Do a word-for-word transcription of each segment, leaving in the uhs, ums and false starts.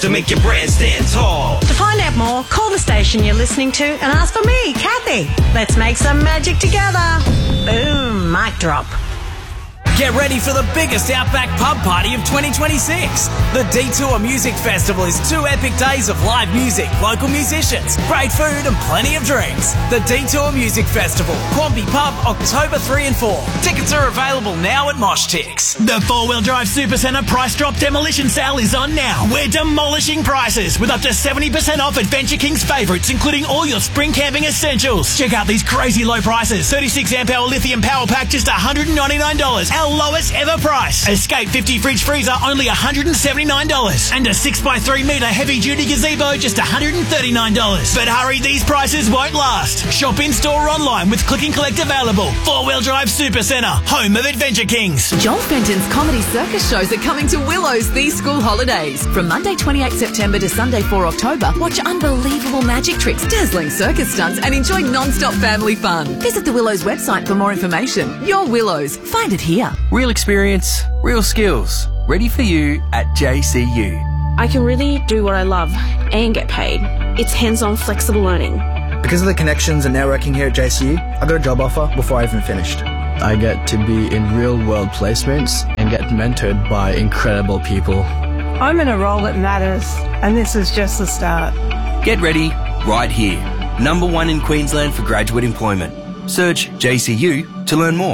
to make your brand stand tall. To find out more, call the station you're listening to and ask for me, Kathy. Let's make some magic together. Boom, mic drop. Get ready for the biggest Outback pub party of twenty twenty-six. The Detour Music Festival is two epic days of live music, local musicians, great food and plenty of drinks. The Detour Music Festival, Quamby Pub, October third and fourth. Tickets are available now at MoshTix. The four-wheel drive Supercentre price drop demolition sale is on now. We're demolishing prices with up to seventy percent off Adventure King's favourites, including all your spring camping essentials. Check out these crazy low prices. thirty-six amp hour lithium power pack, just one hundred ninety-nine dollars. Our lowest ever price. Escape fifty fridge freezer, only one hundred seventy-nine dollars. And a six by three metre heavy duty gazebo, just one hundred thirty-nine dollars. But hurry, these prices won't last. Shop in store or online with click and collect available. Four-wheel drive Supercentre, home of Adventure Kings. Joel Fenton's comedy circus shows are coming to Willows these school holidays. From Monday twenty-eighth September to Sunday fourth October, watch unbelievable magic tricks, dazzling circus stunts and enjoy non-stop family fun. Visit the Willows website for more information. Your Willows. Find it here. Real experience, real skills. Ready for you at J C U. I can really do what I love and get paid. It's hands-on flexible learning. Because of the connections and networking here at J C U, I got a job offer before I even finished. I get to be in real-world placements and get mentored by incredible people. I'm in a role that matters, and this is just the start. Get ready right here. Number one in Queensland for graduate employment. Search J C U to learn more.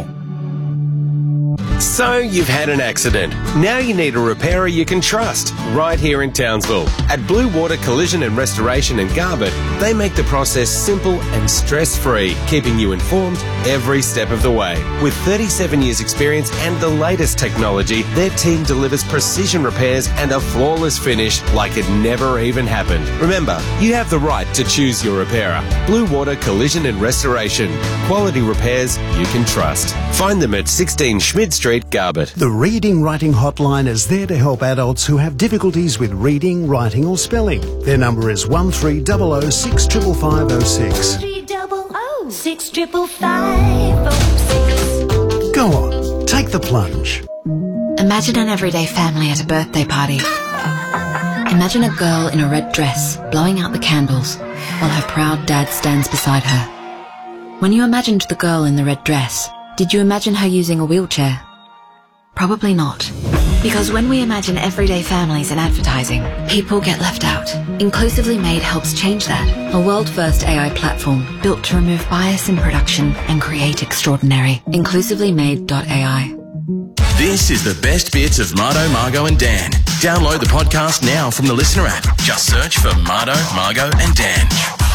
So you've had an accident. Now you need a repairer you can trust, right here in Townsville. At Blue Water Collision and Restoration in Garbutt, they make the process simple and stress-free, keeping you informed every step of the way. With thirty-seven years experience and the latest technology, their team delivers precision repairs and a flawless finish like it never even happened. Remember, you have the right to choose your repairer. Blue Water Collision and Restoration. Quality repairs you can trust. Find them at sixteen Schmid Street, Garbutt. The Reading Writing Hotline is there to help adults who have difficulties with reading, writing or spelling. Their number is one three zero zero six five five zero six. three double oh six triple five oh six. Go on, take the plunge. Imagine an everyday family at a birthday party. Imagine a girl in a red dress blowing out the candles while her proud dad stands beside her. When you imagined the girl in the red dress, did you imagine her using a wheelchair? Probably not. Because when we imagine everyday families in advertising, people get left out. Inclusively Made helps change that. A world-first A I platform built to remove bias in production and create extraordinary. inclusively made dot A I. This is the best bits of Mardo, Margo and Dan. Download the podcast now from the Listener app. Just search for Mardo, Margo and Dan.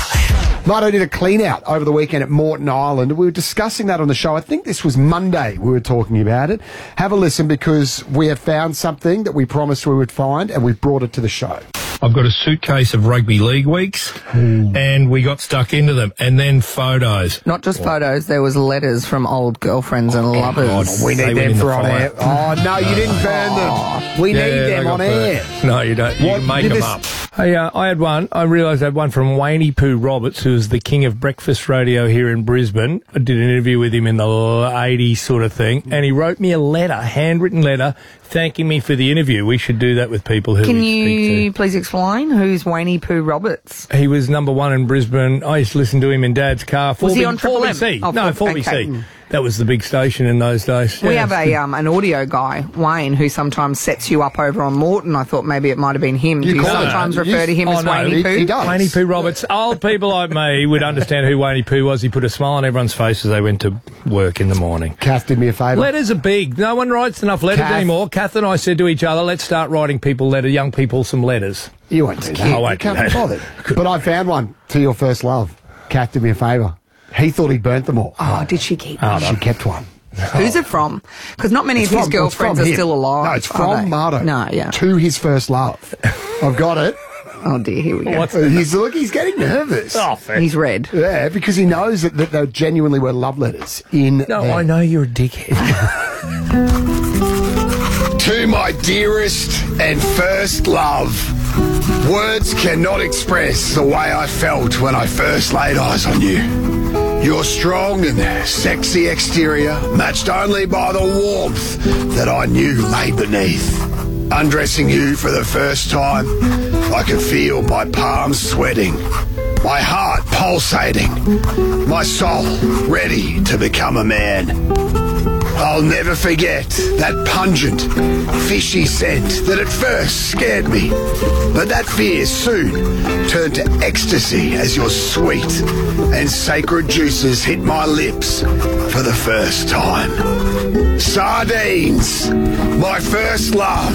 Mardo did a clean out over the weekend at Moreton Island. We were discussing that on the show. I think this was Monday we were talking about it. Have a listen because we have found something that we promised we would find and we've brought it to the show. I've got a suitcase of rugby league weeks mm. and we got stuck into them. And then photos. Not just photos, there was letters from old girlfriends and lovers. Oh, we need them for on air. Oh, no, you didn't burn them. We yeah, need them on air. Burnt. No, you don't. You what, can make them up. Hey, uh, I had one. I realised I had one from Wayne Pooh Roberts, who was the king of breakfast radio here in Brisbane. I did an interview with him in the eighties sort of thing, and he wrote me a letter, a handwritten letter, thanking me for the interview. We should do that with people who Can we you speak to. please explain who's Wayne Pooh Roberts? He was number one in Brisbane. I used to listen to him in Dad's car. Was he on Triple M? four B C. Oh, no, four B C. Okay. That was the big station in those days. We yeah. have a um, an audio guy, Wayne, who sometimes sets you up over on Morton. I thought maybe it might have been him. You Do you call sometimes it. refer You, to him oh, as no, Wayne he, Pooh? He does. Wayne Pooh Roberts. Old people like me would understand who Wayne Pooh was. He put a smile on everyone's face as they went to work in the morning. Kath did me a favour. Letters are big. No one writes enough letters Kath. anymore. Kath and I said to each other, let's start writing people letters, young people some letters. You won't do that. I won't you do can't that. be bothered. But I found one to your first love. Kath did me a favour. He thought he burnt them all. Oh, did she keep Oh, them? she kept one. Who's it from? Because not many It's of his from- girlfriends it's are from still him. alive. No, it's are from they? Mardo. No, yeah. To his first love. I've got it. Oh dear, here we go. What's he's look, he's getting nervous. Oh, fair. He's red. Yeah, because he knows that, that there genuinely were love letters in No, there. I know you're a dickhead. To my dearest and first love, words cannot express the way I felt when I first laid eyes on you. Your strong and sexy exterior matched only by the warmth that I knew lay beneath. Undressing you for the first time I could feel my palms sweating, my heart pulsating, my soul ready to become a man. I'll never forget that pungent, fishy scent that at first scared me, but that fear soon turned to ecstasy as your sweet and sacred juices hit my lips for the first time. Sardines, my first love.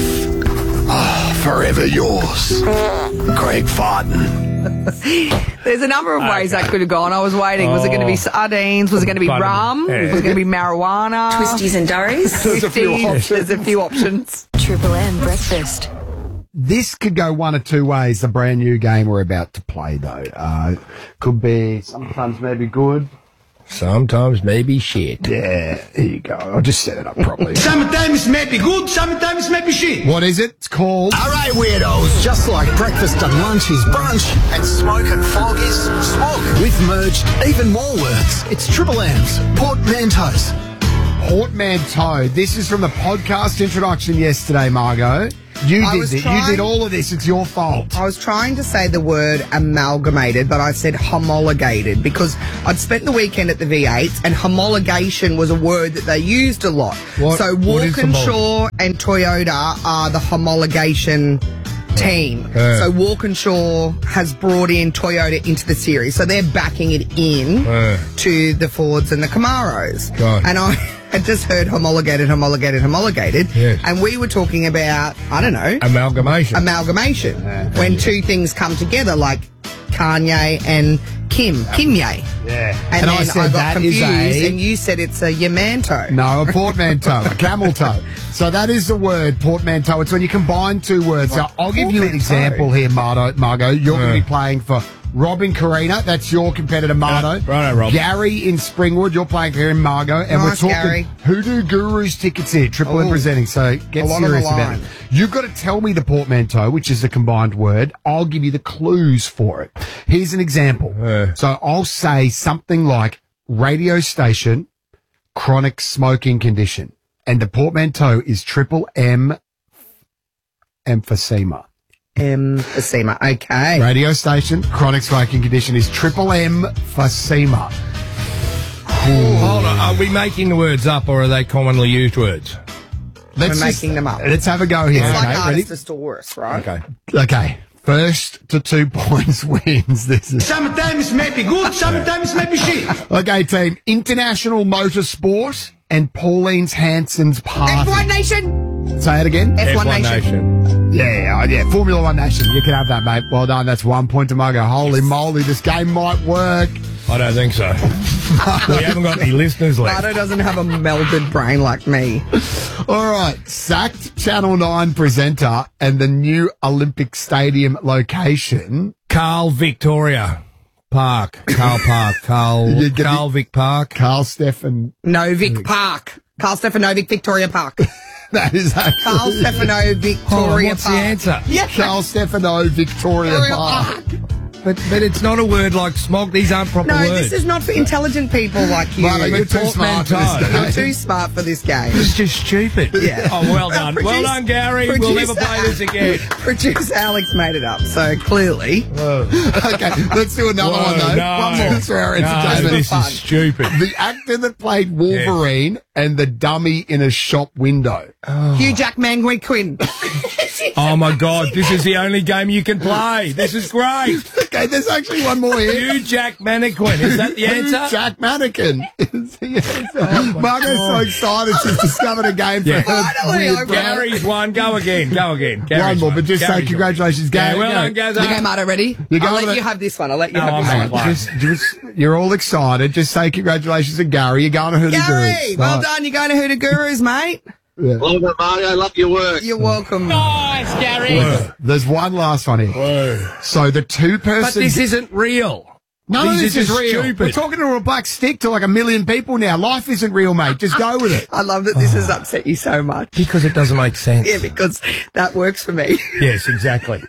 Ah, forever yours, Greg Farton. There's a number of ways that could have gone. I was waiting. Was it going to be sardines? Was it going to be Pardon. rum? Yeah. Was it going to be marijuana? Twisties and durries. There's a few Twisties. options. There's a few options. Triple M breakfast. This could go one of two ways, the brand new game we're about to play, though. Uh, could be sometimes maybe good. Sometimes maybe shit. Yeah, here you go. I'll just set it up properly. Sometimes maybe good, sometimes maybe shit. What is it? It's called... All right, weirdos. Just like breakfast and lunch is brunch, and smoke and fog is smog. We've merged even more words. It's Triple M's portmanteaus. Portmanteau. This is from the podcast introduction yesterday, Margot. You I did was it. trying- You did all of this. It's your fault. I was trying to say the word amalgamated, but I said homologated because I'd spent the weekend at the V eights and homologation was a word that they used a lot. What- so what is Walkinshaw and Toyota are the homologation team. Yeah. So Walkinshaw has brought in Toyota into the series. So they're backing it in Yeah. to the Fords and the Camaros. Right. And I had just heard homologated, homologated, homologated. Yes. And we were talking about, I don't know, Amalgamation. amalgamation. When two things come together, like Kanye and Kim. Kimye. Yeah. And, And then I said got that is confused, a- and you said it's a Yamanto. No, a portmanteau, a camel toe. So that is the word, portmanteau. It's when you combine two words. So I'll give you an Portmanteau. example here, Margo. Margo, you're going Yeah. to be playing for Robin Karina. That's your competitor, Margo. Yeah, righto, Rob. Gary in Springwood. You're playing for him, Margo. And Nice, we're talking Gary. Hoodoo Gurus tickets here. Triple M Oh. presenting. So get A lot on the serious about line. it. You've got to tell me the portmanteau, which is the combined word. I'll give you the clues for it. Here's an example. Yeah. So I'll say something like radio station, chronic smoking condition. And the portmanteau is triple M emphysema. Emphysema. Okay. Radio station, chronic smoking condition is triple M emphysema. Hold on. Are we making the words up or are they commonly used words? Let's We're just- making them up. Let's have a go here. It's okay, like ready? artist thesaurus, right? Okay. Okay. First to two points wins. This is Sometimes maybe good, sometimes maybe shit. okay, team. International Motorsport and Pauline's Hanson's F party. one Nation. Say it again. F one Nation. Yeah, yeah, yeah. Formula One Nation. You can have that, mate. Well done. That's one point to Margo. Holy moly, this game might work. I don't think so. We haven't got any listeners left. Bardo doesn't have a melded brain like me. All right. Sacked Channel nine presenter and the new Olympic Stadium location. Carl Victoria Park. Carl Park. Carl, You get Carl Vic Park. Carl Stefan. Novik Park. Carl Stefanovic Victoria Park. That is actually Carl Stefano Oh, Victoria what's the Park. answer? Yeah. Carl Stefano Victoria Victoria Park. But but it's not a word like smog. These aren't proper No, words. this is not for intelligent people like you. Margo, you're too smart for this Portmanteau. You're game. too smart for this game. This is just stupid. Yeah. Oh, well done. well Produce- done, Gary. We'll producer- never play this again. Producer Alex made it up, so clearly. Okay, let's do another Whoa, one though. no. One more for our No, entertainment. this Fun. is stupid. The actor that played Wolverine and the dummy in a shop window. Hugh Jackman Quinn. Oh, my God. This is the only game you can play. This is great. Okay, there's actually one more here. You Jack Mannequin. Is that the answer? Oh, Jack Mannequin is the answer. Margo's so excited she's discovered a game for Yeah. her Finally, weird I brain. Gary's one. Go again. Go again. One Gary's more, but just say Gary's one. congratulations, Yeah, Gary. well Go. done, Gazza. Okay, Mardo, ready? You go I'll with let it. you have this one. I'll let you No, have I'm this not one. playing. Just, just, you're all excited. Just say congratulations to Gary. You're going to Hoodoo Gary, Gurus. well Right. done. You're going to Hoodoo Gurus, mate. Yeah. Love it, Mario. Love your work. You're welcome. Nice, Gary. There's one last one here. Whoa. So the two person. But this isn't real. No, These this are is just real. stupid. We're talking to a black stick to like a million people now. Life isn't real, mate. Just go with it. I love that this has upset you so much. Because it doesn't make sense. Yeah, because that works for me. Yes, exactly.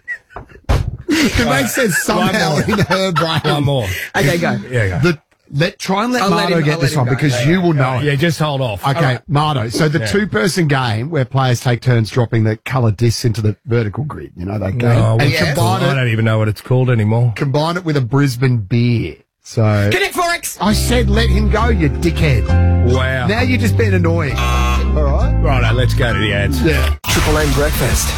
It makes sense somehow One more. in her brain. One more. Okay, go. Yeah, go. The, let try and let I'll let Mardo him- get I'll this let him one go. because Yeah, you will know it. Yeah, just hold off. Okay, All right. Mardo. So the Yeah. two-person game where players take turns dropping the colour discs into the vertical grid. You know that game. No, and Yes. combine I it. don't even know what it's called anymore. Combine it with a Brisbane beer. So Connect Forex! I said let him go, you dickhead. Wow. Now you're just being annoying. All right? Righto, let's go to the ads. Yeah. Triple M breakfast.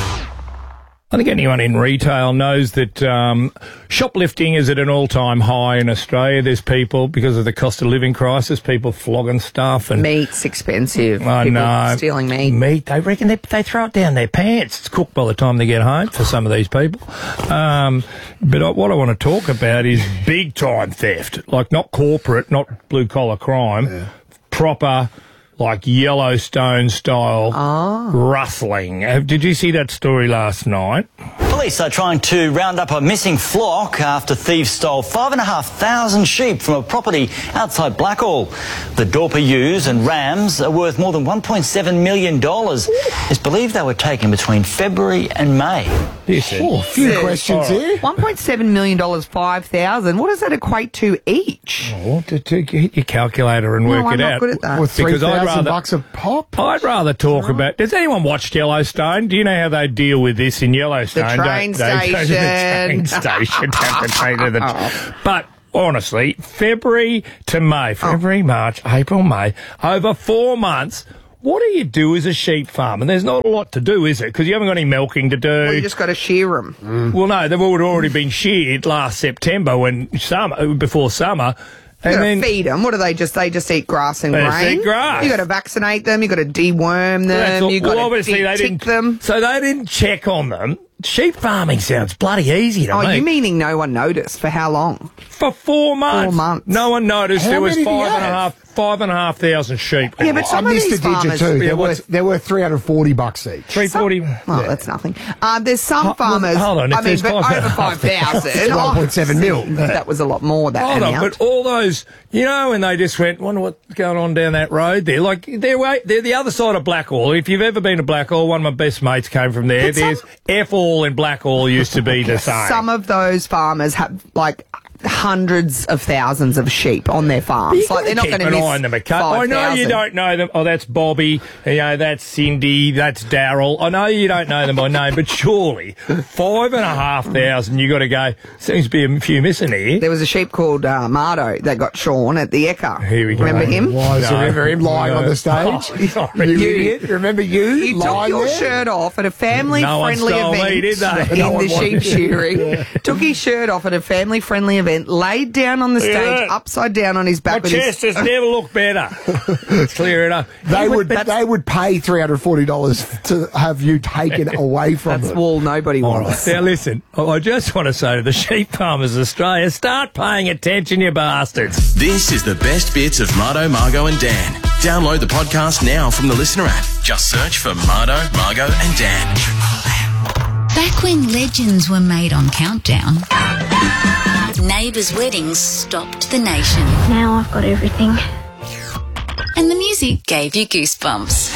I think anyone in retail knows that um, shoplifting is at an all-time high in Australia. There's people, because of the cost of living crisis, people flogging stuff. And Meat's expensive. I People know. stealing meat. Meat, they reckon they, they throw it down their pants. It's cooked by the time they get home for some of these people. Um, but I, what I want to talk about is big-time theft. Like, not corporate, not blue-collar crime, yeah. Proper... like Yellowstone-style oh. rustling. Uh, did you see that story last night? Police are trying to round up a missing flock after thieves stole five and a half thousand sheep from a property outside Blackall. The Dorper ewes and rams are worth more than one point seven million dollars. It's believed they were taken between February and May. Oh, a few Yeah. questions Oh. here. one point seven million dollars, five thousand. What does that equate to each? Oh, to, to hit your calculator and No, work I'm it not out. good at that. Well, three Because I'd thousand rather bucks a pop. I'd rather talk about. Does anyone watch Yellowstone? Do you know how they deal with this in Yellowstone? The train Don't they go to the train station. station. Have to train to the. But honestly, February to May, February, March, April, May, over four months. What do you do as a sheep farm? And there's not a lot to do, is it? Because you haven't got any milking to do. Well, you just got to shear them. Mm. Well, no, they've already been sheared last September when summer, before summer. You And got to then feed them. What do they just? They just eat grass and They just grain. eat grass. You got to vaccinate them. You got to deworm That's them. all- You got well, to obviously tick they didn't. them. So they didn't check on them. Sheep farming sounds bloody easy to Oh, me. you meaning no one noticed? For how long? For four months. Four months. No one noticed. How there was many do you five and a have? half, five and a half thousand sheep. Yeah, but some I of missed these a digit farmers- too. Yeah, They're what's- worth, they're worth three hundred forty bucks each. Three forty. Well, that's nothing. Um, there's some Ho- farmers. hold on, if I mean, there's but five and a over half five thousand. It's one point seven mil. That was a lot more. That Hold on, amount. but all those, you know, when they just went, wonder what's going on down that road there. Like, they're, way, they're the other side of Blackall. If you've ever been to Blackall, one of my best mates came from there. But some- There's F-all in Blackall used to be the same. Some of those farmers have like hundreds of thousands of sheep on their farms. You Like they're not keep going to an miss eye on them, okay? five I know you thousand. don't know them. Oh, that's Bobby. You know, that's Cindy. That's Daryl. I know you don't know them by name, but surely five and a half thousand. You got to go. Seems to be a few missing here. There was a sheep called uh, Mardo that got shorn at the Ekka. Here we go. Remember him? Why is No. there ever him lying No. on the stage? Oh, sorry. you You- idiot. Remember you You took lying your there? shirt off at a No one family-friendly stole event me, did they? in No one the wanted- sheep shearing. Took his shirt off at a family-friendly event, laid down on the Look at stage, that. upside down on his My back. with his- chest has never looked better. It's clear enough. They would But they would pay three hundred forty dollars to have you taken away from That's them. wall nobody All wants. right. Now listen, I just want to say to the sheep farmers of Australia, start paying attention, you bastards. This is the best bits of Mardo, Margo and Dan. Download the podcast now from the Listener app. Just search for Mardo, Margo and Dan. Back when legends were made on Countdown, neighbours' weddings stopped the nation. Now I've got everything. And the music gave you goosebumps.